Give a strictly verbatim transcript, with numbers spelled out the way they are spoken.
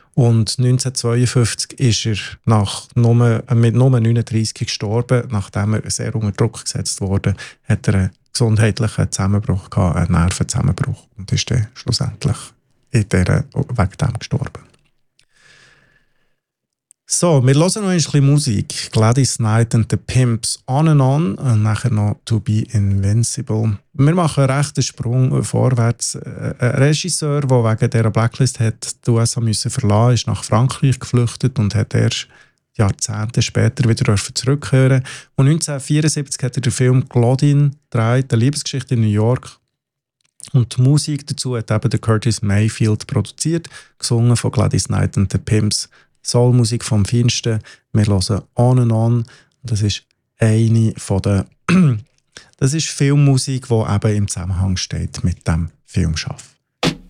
Und neunzehnhundertzweiundfünfzig ist er nach nur, mit nur neununddreißig gestorben. Nachdem er sehr unter Druck gesetzt wurde, hat er einen gesundheitlichen Zusammenbruch gehabt, einen Nervenzusammenbruch. Und ist dann schlussendlich in dieser, wegen dem gestorben. So, wir hören noch ein bisschen Musik. Gladys Knight and the Pimps, On and On, und nachher noch To Be Invincible. Wir machen einen rechten Sprung vorwärts. Ein Regisseur, der wegen dieser Blacklist hat die U S A müssen verlassen, ist nach Frankreich geflüchtet und hat erst Jahrzehnte später wieder zurückkehren. Und neunzehnhundertvierundsiebzig hat er den Film Claudine gedreht, eine Liebesgeschichte in New York. Und die Musik dazu hat eben der Curtis Mayfield produziert, gesungen von Gladys Knight and the Pimps. Soulmusik vom Feinsten. Wir hören On and On. Das ist eine von der das ist Filmmusik, die eben im Zusammenhang steht mit dem Filmschaffen.